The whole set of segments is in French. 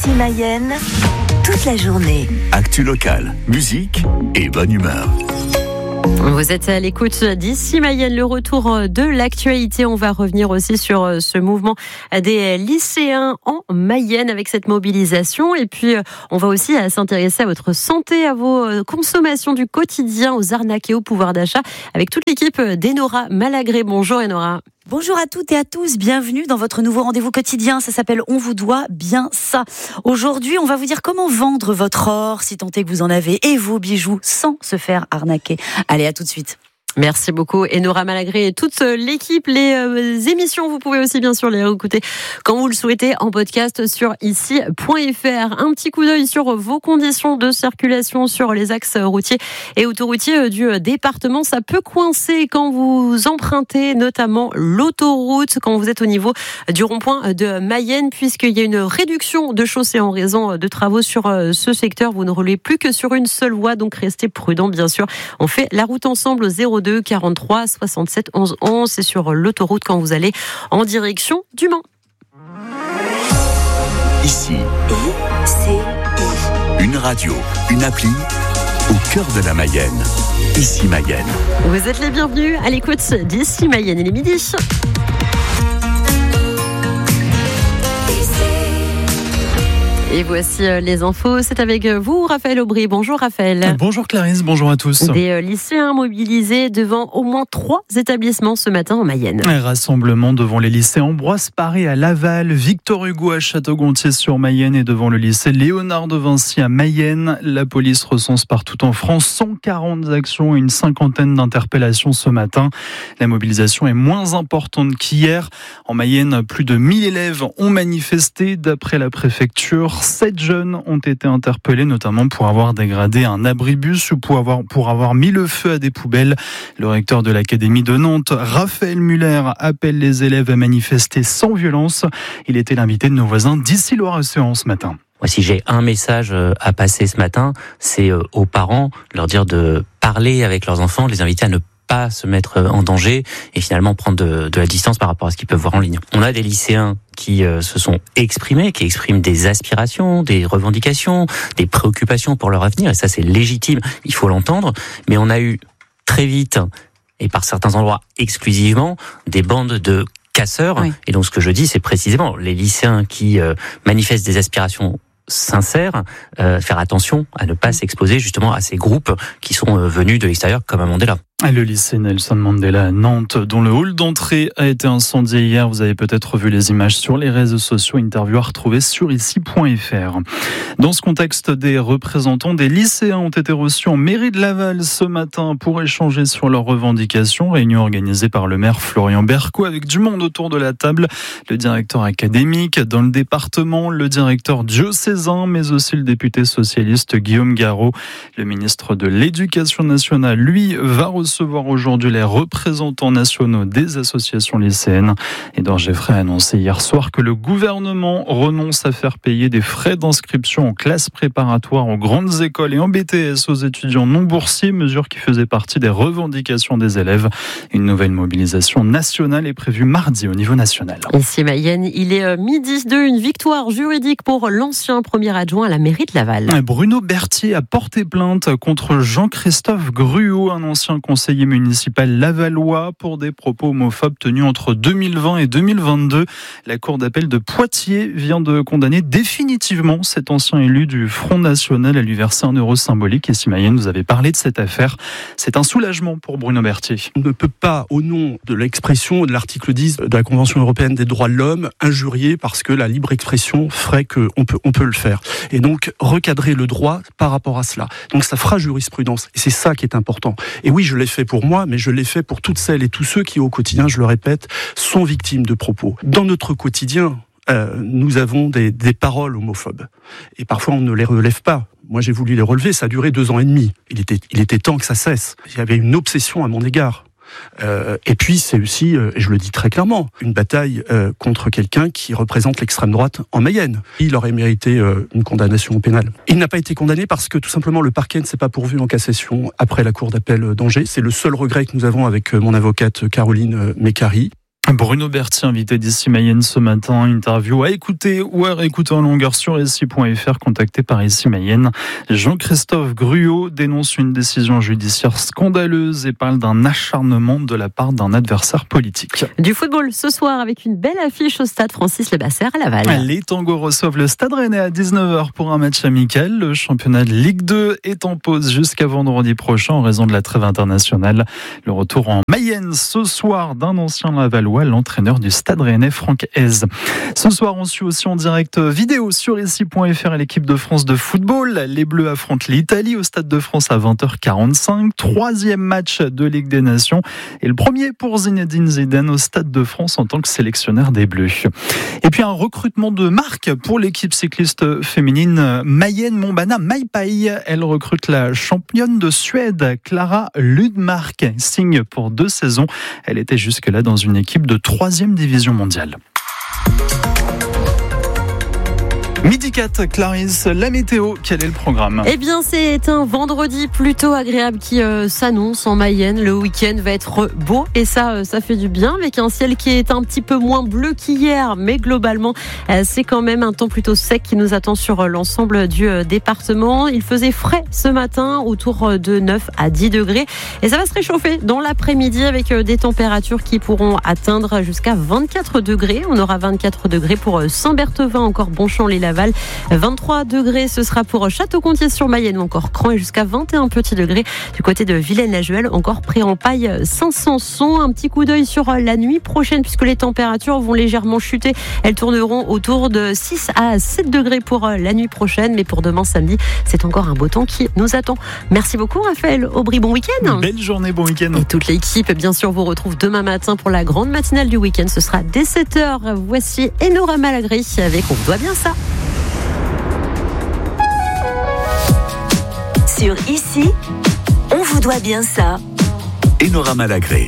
Ici Mayenne, toute la journée. Actu locale, musique et bonne humeur. Vous êtes à l'écoute d'Ici Mayenne, le retour de l'actualité. On va revenir aussi sur ce mouvement des lycéens en Mayenne avec cette mobilisation. Et puis, on va aussi s'intéresser à votre santé, à vos consommations du quotidien, aux arnaques et au pouvoir d'achat avec toute l'équipe d'Enora Malagré. Bonjour Enora. Bonjour à toutes et à tous, bienvenue dans votre nouveau rendez-vous quotidien, ça s'appelle On vous doit bien ça. Aujourd'hui, on va vous dire comment vendre votre or, si tant est que vous en avez, et vos bijoux sans se faire arnaquer. Allez, à tout de suite. Merci beaucoup Enora Malagré et toute l'équipe. Les émissions, vous pouvez aussi bien sûr les réécouter quand vous le souhaitez en podcast sur ici.fr. Un petit coup d'œil sur vos conditions de circulation sur les axes routiers et autoroutiers du département. Ça peut coincer quand vous empruntez notamment l'autoroute, quand vous êtes au niveau du rond-point de Mayenne, puisqu'il y a une réduction de chaussée en raison de travaux sur ce secteur. Vous ne roulez plus que sur une seule voie, donc restez prudents bien sûr. On fait la route ensemble au 02 43 67 11 11. C'est sur l'autoroute quand vous allez en direction du Mans. Ici, ICI. une radio, une appli au cœur de la Mayenne. Ici Mayenne. Vous êtes les bienvenus à l'écoute d'Ici Mayenne. Il est midi. Et voici les infos. C'est avec vous, Raphaël Aubry. Bonjour, Raphaël. Bonjour, Clarisse. Bonjour à tous. Des lycéens mobilisés devant au moins 3 établissements ce matin en Mayenne. Un rassemblement devant les lycées Ambroise Paré à Laval, Victor Hugo à Château-Gontier-sur-Mayenne et devant le lycée Léonard de Vinci à Mayenne. La police recense partout en France 140 actions et une cinquantaine d'interpellations ce matin. La mobilisation est moins importante qu'hier. En Mayenne, plus de 1000 élèves ont manifesté. D'après la préfecture, 7 jeunes ont été interpellés, notamment pour avoir dégradé un abribus ou pour avoir mis le feu à des poubelles. Le recteur de l'Académie de Nantes, Raphaël Muller, appelle les élèves à manifester sans violence. Il était l'invité de nos voisins d'ici Loire-Océan ce matin. Moi, si j'ai un message à passer ce matin, c'est aux parents, leur dire de parler avec leurs enfants, de les inviter à ne pas se mettre en danger et finalement prendre de la distance par rapport à ce qu'ils peuvent voir en ligne. On a des lycéens qui se sont exprimés, qui expriment des aspirations, des revendications, des préoccupations pour leur avenir, et ça c'est légitime, il faut l'entendre, mais on a eu très vite, et par certains endroits exclusivement, des bandes de casseurs, oui. Et donc ce que je dis c'est précisément les lycéens qui manifestent des aspirations sincères, faire attention à ne pas s'exposer justement à ces groupes qui sont venus de l'extérieur comme à Mandela. Le lycée Nelson Mandela à Nantes, dont le hall d'entrée a été incendié hier. Vous avez peut-être vu les images sur les réseaux sociaux. Interview à retrouver sur ici.fr. Dans ce contexte, des représentants des lycéens ont été reçus en mairie de Laval ce matin pour échanger sur leurs revendications. Réunion organisée par le maire Florian Berco avec du monde autour de la table. Le directeur académique dans le département, le directeur diocésain, mais aussi le député socialiste Guillaume Garot. Le ministre de l'Éducation nationale, lui, va recevoir aujourd'hui les représentants nationaux des associations lycéennes. Édouard Geoffrey a annoncé hier soir que le gouvernement renonce à faire payer des frais d'inscription en classe préparatoire aux grandes écoles et en BTS aux étudiants non boursiers, mesure qui faisait partie des revendications des élèves. Une nouvelle mobilisation nationale est prévue mardi au niveau national. Ici Mayenne, il est midi 2, une victoire juridique pour l'ancien premier adjoint à la mairie de Laval. Bruno Berthier a porté plainte contre Jean-Christophe Gruot, un ancien conseiller municipal lavallois, pour des propos homophobes tenus entre 2020 et 2022. La cour d'appel de Poitiers vient de condamner définitivement cet ancien élu du Front National à lui verser 1 euro symbolique. Et si Mayenne, vous avez parlé de cette affaire, c'est un soulagement pour Bruno Berthier. On ne peut pas, au nom de l'expression de l'article 10 de la Convention européenne des droits de l'homme, injurier parce que la libre expression ferait qu'on peut le faire. Et donc, recadrer le droit par rapport à cela. Donc, ça fera jurisprudence. Et c'est ça qui est important. Et oui, je l'ai fait pour moi, mais je l'ai fait pour toutes celles et tous ceux qui, au quotidien, je le répète, sont victimes de propos. Dans notre quotidien, nous avons des paroles homophobes. Et parfois, on ne les relève pas. Moi, j'ai voulu les relever, ça a duré 2 ans et demi. Il était temps que ça cesse. Il y avait une obsession à mon égard. Et puis c'est aussi, et je le dis très clairement, une bataille contre quelqu'un qui représente l'extrême droite en Mayenne. Il aurait mérité une condamnation pénale. Il n'a pas été condamné parce que tout simplement le parquet ne s'est pas pourvu en cassation après la cour d'appel d'Angers. C'est le seul regret que nous avons avec mon avocate Caroline Mécari. Bruno Berthier, invité d'ici Mayenne ce matin, interview à écouter ou à réécouter en longueur sur ici.fr, contacté par ici Mayenne. Jean-Christophe Gruot dénonce une décision judiciaire scandaleuse et parle d'un acharnement de la part d'un adversaire politique. Du football ce soir avec une belle affiche au stade Francis-Lebasseur à Laval. Les Tangos reçoivent le Stade Rennais à 19h pour un match amical. Le championnat de Ligue 2 est en pause jusqu'à vendredi prochain en raison de la trêve internationale. Le retour en Mayenne ce soir d'un ancien Lavallois, l'entraîneur du Stade Rennais, Franck Hez. Ce soir, on suit aussi en direct vidéo sur ici.fr l'équipe de France de football. Les Bleus affrontent l'Italie au Stade de France à 20h45. 3e match de Ligue des Nations et le premier pour Zinedine Zidane au Stade de France en tant que sélectionneur des Bleus. Et puis un recrutement de marque pour l'équipe cycliste féminine Mayenne-Montbana Maipai. Elle recrute la championne de Suède, Clara Ludmark. Signe pour 2 saisons. Elle était jusque-là dans une équipe de 3e division mondiale. Midi 4, Clarisse, la météo, quel est le programme ? Eh bien, c'est un vendredi plutôt agréable qui s'annonce en Mayenne. Le week-end va être beau et ça fait du bien avec un ciel qui est un petit peu moins bleu qu'hier. Mais globalement, c'est quand même un temps plutôt sec qui nous attend sur l'ensemble du département. Il faisait frais ce matin, autour de 9 à 10 degrés. Et ça va se réchauffer dans l'après-midi avec des températures qui pourront atteindre jusqu'à 24 degrés. On aura 24 degrés pour Saint-Berthevin, encore Bonchamp-les-Laval. 23 degrés, ce sera pour Château-Gontier-sur-Mayenne ou encore Cran et jusqu'à 21 petits degrés du côté de Villaine-la-Juhel, encore Pré-en-Paille, Saint-Sanson. Un petit coup d'œil sur la nuit prochaine puisque les températures vont légèrement chuter. Elles tourneront autour de 6 à 7 degrés pour la nuit prochaine. Mais pour demain samedi, c'est encore un beau temps qui nous attend. Merci beaucoup Raphaël Aubry, bon week-end. Belle journée, bon week-end. Et toute l'équipe, bien sûr, vous retrouve demain matin pour la grande matinale du week-end. Ce sera dès 7h. Voici Enora Malagré avec On vous doit bien ça. Sur Ici, on vous doit bien ça. Enora Malagré.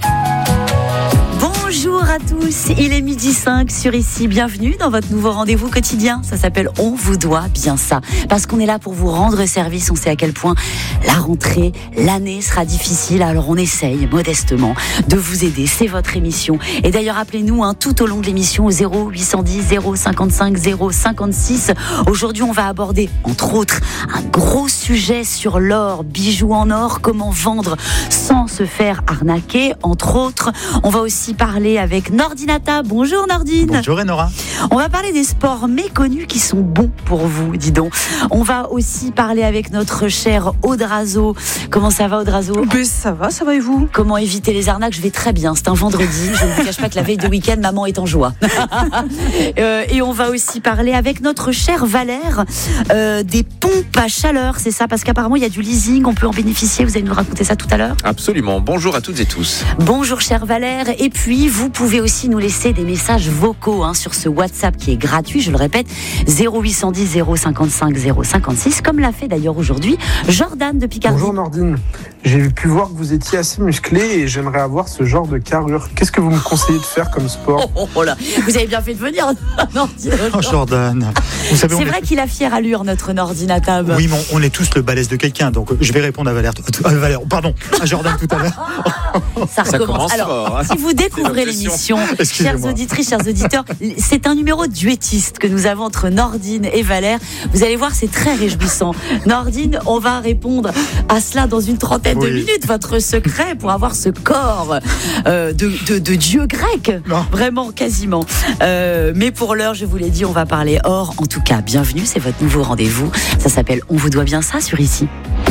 Bonjour à tous, il est 12h05 sur Ici, bienvenue dans votre nouveau rendez-vous quotidien. Ça s'appelle On vous doit bien ça, parce qu'on est là pour vous rendre service. On sait à quel point la rentrée, l'année sera difficile, alors on essaye modestement de vous aider. C'est votre émission. Et d'ailleurs, appelez-nous tout au long de l'émission au 0810 055 056. Aujourd'hui, on va aborder, entre autres, un gros sujet sur l'or, bijoux en or, comment vendre sans se faire arnaquer, entre autres. On va aussi parler avec Nordinata. Bonjour Nordine. Bonjour Enora. On va parler des sports méconnus qui sont bons pour vous, dis donc. On va aussi parler avec notre cher Audrazo. Comment ça va Audrazo ? Ça va et vous ? Comment éviter les arnaques ? Je vais très bien, c'est un vendredi. Je ne vous cache pas que la veille de week-end, maman est en joie. Et on va aussi parler avec notre cher Valère des pompes à chaleur, c'est ça ? Parce qu'apparemment il y a du leasing, on peut en bénéficier. Vous allez nous raconter ça tout à l'heure ? Absolument. Bonjour à toutes et tous. Bonjour cher Valère. Et puis vous pouvez aussi nous laisser des messages vocaux sur ce WhatsApp qui est gratuit, je le répète, 0810 055 056, comme l'a fait d'ailleurs aujourd'hui Jordan de Picardie. Bonjour Nordine, j'ai pu voir que vous étiez assez musclé et j'aimerais avoir ce genre de carrure. Qu'est-ce que vous me conseillez de faire comme sport ? Oh là, vous avez bien fait de venir Nordine. Oh Jordan, vous savez, c'est vrai qu'il a fière allure notre Nordinatab. Oui, mais on est tous le balèze de quelqu'un, donc je vais répondre à à Jordan tout à l'heure. Ça recommence. Alors, si vous découvrez l'émission, chères auditrices, chers auditeurs, c'est un numéro duettiste que nous avons entre Nordine et Valère. Vous allez voir, c'est très réjouissant. Nordine, on va répondre à cela dans une trentaine de minutes. Votre secret pour avoir ce corps de dieu grec, vraiment quasiment. Mais pour l'heure, je vous l'ai dit, on va parler or. En tout cas, bienvenue, c'est votre nouveau rendez-vous. Ça s'appelle On vous doit bien ça sur Ici.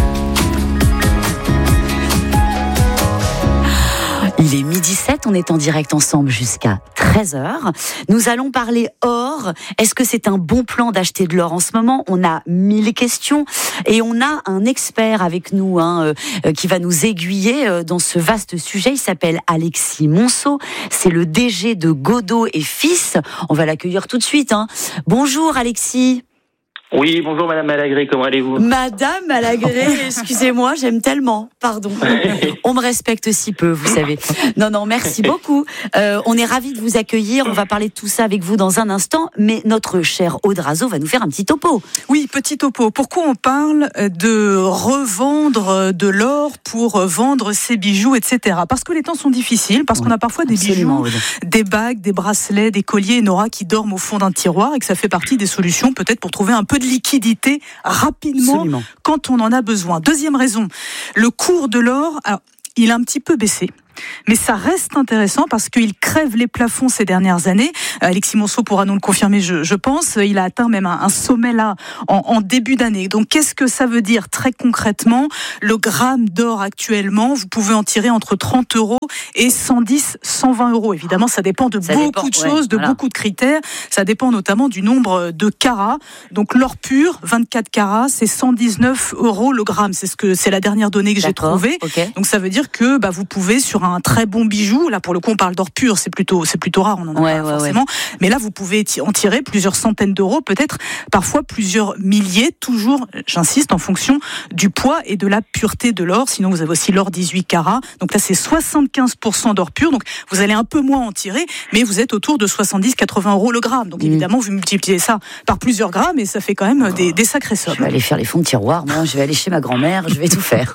Il est 12h07, on est en direct ensemble jusqu'à 13h. Nous allons parler or. Est-ce que c'est un bon plan d'acheter de l'or en ce moment ? On a 1000 questions et on a un expert avec nous qui va nous aiguiller dans ce vaste sujet. Il s'appelle Alexis Monceau. C'est le DG de Godot et Fils. On va l'accueillir tout de suite. Bonjour Alexis. Oui, bonjour Madame Malagré, comment allez-vous? Madame Malagré, excusez-moi, j'aime tellement, pardon. On me respecte si peu, vous savez. Non, merci beaucoup. On est ravis de vous accueillir, on va parler de tout ça avec vous dans un instant, mais notre cher Aude Razeau va nous faire un petit topo. Oui, petit topo. Pourquoi on parle de revendre de l'or pour vendre ses bijoux, etc. Parce que les temps sont difficiles, parce qu'on a parfois des bijoux, des bagues, des bracelets, des colliers, Nora, qui dorment au fond d'un tiroir et que ça fait partie des solutions peut-être pour trouver un peu de liquidité rapidement quand on en a besoin. Deuxième raison, le cours de l'or, alors, il a un petit peu baissé. Mais ça reste intéressant parce qu'il crève les plafonds ces dernières années. Alexis Monceau pourra nous le confirmer, je pense. Il a atteint même un sommet là en début d'année. Donc qu'est-ce que ça veut dire très concrètement? Le gramme d'or actuellement, vous pouvez en tirer entre 30 € et 110, 120 €. Évidemment, ça dépend de beaucoup de choses, beaucoup de critères. Ça dépend notamment du nombre de carats. Donc l'or pur, 24 carats, c'est 119 € le gramme. C'est la dernière donnée que j'ai trouvée. Donc ça veut dire que vous pouvez sur un très bon bijou, là pour le coup on parle d'or pur, c'est plutôt rare, on en a pas forcément, mais là vous pouvez en tirer plusieurs centaines d'euros, peut-être parfois plusieurs milliers, toujours, j'insiste, en fonction du poids et de la pureté de l'or. Sinon vous avez aussi l'or 18 carats, donc là c'est 75% d'or pur, donc vous allez un peu moins en tirer, mais vous êtes autour de 70-80 € le gramme, donc évidemment vous multipliez ça par plusieurs grammes et ça fait quand même des sacrées sommes. Je vais aller faire les fonds de tiroir, moi je vais aller chez ma grand-mère, je vais tout faire.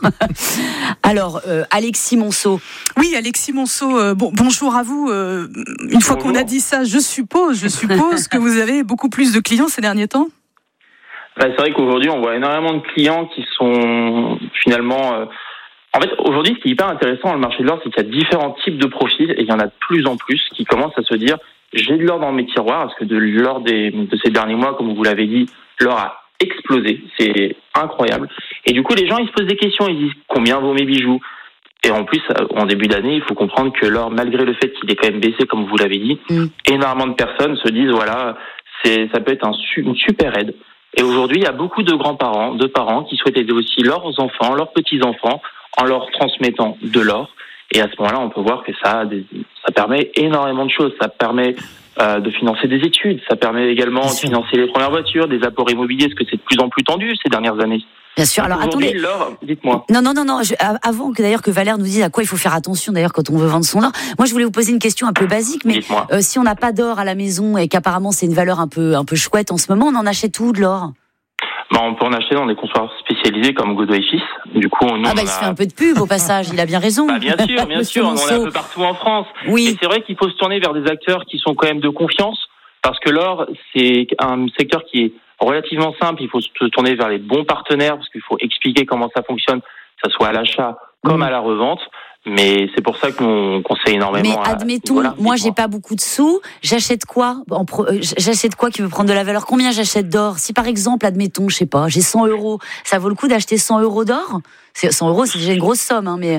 Alors Alexis Monceau. Oui, Alexis Monceau, bonjour à vous. Une fois qu'on a dit ça, je suppose que vous avez beaucoup plus de clients ces derniers temps. C'est vrai qu'aujourd'hui, on voit énormément de clients qui sont finalement... En fait, aujourd'hui, ce qui est hyper intéressant dans le marché de l'or, c'est qu'il y a différents types de profils et il y en a de plus en plus qui commencent à se dire j'ai de l'or dans mes tiroirs, parce que de l'or de ces derniers mois, comme vous l'avez dit, l'or a explosé. C'est incroyable. Et du coup, les gens, ils se posent des questions. Ils disent combien vaut mes bijoux? Et en plus, en début d'année, il faut comprendre que l'or, malgré le fait qu'il ait quand même baissé, comme vous l'avez dit, énormément de personnes se disent, voilà, ça peut être une super aide. Et aujourd'hui, il y a beaucoup de grands-parents, de parents qui souhaitent aider aussi leurs enfants, leurs petits-enfants, en leur transmettant de l'or. Et à ce moment-là, on peut voir que ça permet énormément de choses. Ça permet de financer des études, ça permet également de financer les premières voitures, des apports immobiliers, parce que c'est de plus en plus tendu ces dernières années. Bien sûr. Alors attendez. L'or, dites-moi. Non. Avant que Valère nous dise à quoi il faut faire attention d'ailleurs quand on veut vendre son or. Moi, je voulais vous poser une question un peu basique, mais si on n'a pas d'or à la maison et qu'apparemment c'est une valeur un peu chouette en ce moment, on en achète où de l'or? On peut en acheter dans des comptoirs spécialisés comme Godot et Fils. Du coup, il se fait un peu de pub au passage. Il a bien raison. Bien sûr. On en a un peu partout en France. Oui. Et c'est vrai qu'il faut se tourner vers des acteurs qui sont quand même de confiance, parce que l'or, c'est un secteur qui est relativement simple. Il faut se tourner vers les bons partenaires, parce qu'il faut expliquer comment ça fonctionne, que ce soit à l'achat comme à la revente. Mais c'est pour ça qu'on conseille énormément. Mais admettons, moi j'ai pas beaucoup de sous, j'achète quoi? J'achète quoi qui veut prendre de la valeur? Combien j'achète d'or? Si par exemple, admettons, je sais pas, j'ai 100 €, ça vaut le coup d'acheter 100 € d'or? 100 €, c'est déjà une grosse somme, mais...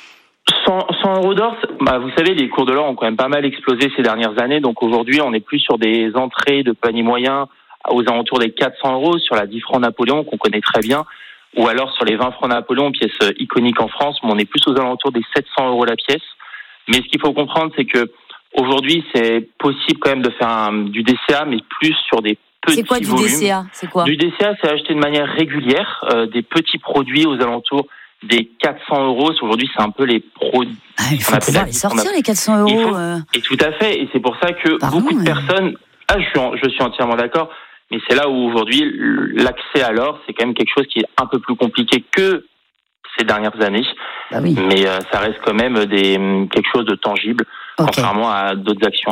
100 € d'or, vous savez, les cours de l'or ont quand même pas mal explosé ces dernières années, donc aujourd'hui on est plus sur des entrées de panier moyen aux alentours des 400 € sur la 10 francs Napoléon qu'on connaît très bien, ou alors sur les 20 francs Napoléon, pièce iconique en France, mais on est plus aux alentours des 700 € la pièce. Mais ce qu'il faut comprendre, c'est que aujourd'hui, c'est possible quand même de faire du DCA, mais plus sur des petits volumes. C'est quoi du DCA? C'est quoi? Du DCA, c'est acheter de manière régulière des petits produits aux alentours des 400 €. Aujourd'hui, c'est un peu les produits. Il faut pouvoir les sortir, les 400 €. Et tout à fait. Et c'est pour ça que beaucoup de personnes... je suis entièrement d'accord. Mais c'est là où aujourd'hui, l'accès à l'or, c'est quand même quelque chose qui est un peu plus compliqué que ces dernières années. Mais ça reste quand même quelque chose de tangible, contrairement à d'autres actions.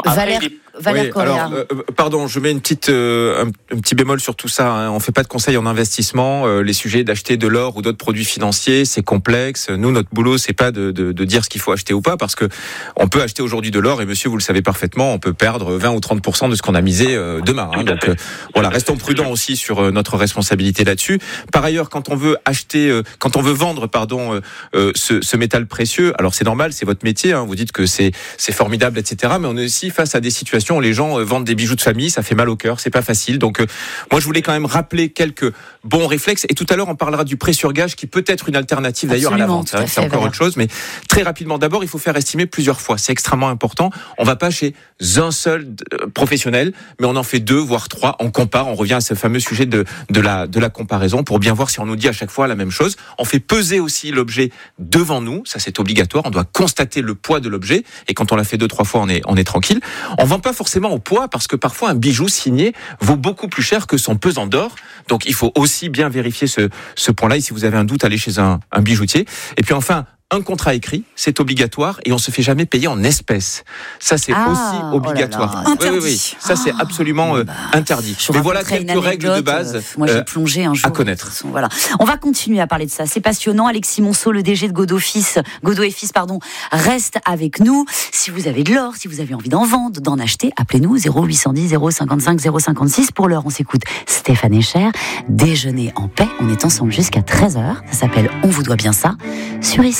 Pardon, je mets un petit bémol sur tout ça. On fait pas de conseils en investissement. Les sujets d'acheter de l'or ou d'autres produits financiers, c'est complexe. Nous, notre boulot, c'est pas de dire ce qu'il faut acheter ou pas, parce que on peut acheter aujourd'hui de l'or et monsieur, vous le savez parfaitement, on peut perdre 20 ou 30% de ce qu'on a misé demain. Donc restons prudents aussi sur notre responsabilité là-dessus. Par ailleurs, quand on veut vendre, ce métal précieux. Alors c'est normal, c'est votre métier, hein, vous dites que c'est formidable, etc. Mais on est aussi face à des situations où les gens vendent des bijoux de famille, ça fait mal au cœur, c'est pas facile. Donc moi je voulais quand même rappeler quelques bons réflexes. Et tout à l'heure on parlera du prêt sur gage qui peut être une alternative d'ailleurs à la vente. Hein, c'est encore autre chose, mais très rapidement. D'abord il faut faire estimer plusieurs fois. C'est extrêmement important. On va pas chez un seul professionnel, mais on en fait 2 voire 3. On compare, on revient à ce fameux sujet de la comparaison pour bien voir si on nous dit à chaque fois la même chose. On fait peser aussi l'objet devant nous, ça c'est obligatoire. On doit constater le poids de l'objet et quand on l'a fait 2-3 fois, on est tranquille. On vend pas forcément au poids parce que parfois un bijou signé vaut beaucoup plus cher que son pesant d'or. Donc il faut aussi bien vérifier ce point-là. Et si vous avez un doute, allez chez un bijoutier. Et puis enfin, un contrat écrit, c'est obligatoire et on se fait jamais payer en espèces. Ça, c'est aussi obligatoire. Oh là là. Oui. Ça, c'est absolument interdit. Mais voilà quelques règles de base moi, j'ai plongé un jour, à connaître. Voilà. On va continuer à parler de ça. C'est passionnant. Alexis Monceau, le DG de Godot et Fils, reste avec nous. Si vous avez de l'or, si vous avez envie d'en vendre, d'en acheter, appelez-nous 0810 055 056. Pour l'heure, on s'écoute Stéphane Echer. Déjeuner en paix. On est ensemble jusqu'à 13h. Ça s'appelle On vous doit bien ça. Sur ici.